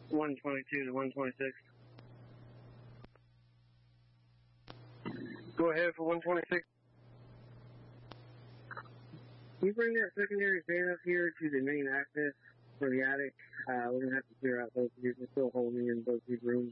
122 to 126. Go ahead for 126. Can you bring that secondary fan up here to the main access for the attic? We're going to have to clear out both of these. We're still holding in both these rooms.